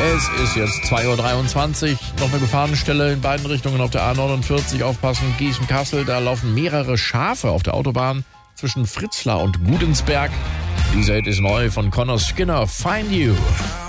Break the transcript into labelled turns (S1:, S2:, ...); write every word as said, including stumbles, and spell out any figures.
S1: Es ist jetzt zwei Uhr dreiundzwanzig. Noch eine Gefahrenstelle in beiden Richtungen auf der A neunundvierzig. Aufpassen, Gießen-Kassel. Da laufen mehrere Schafe auf der Autobahn zwischen Fritzlar und Gudensberg. Dieser Hit ist neu von Connor Skinner, Find You.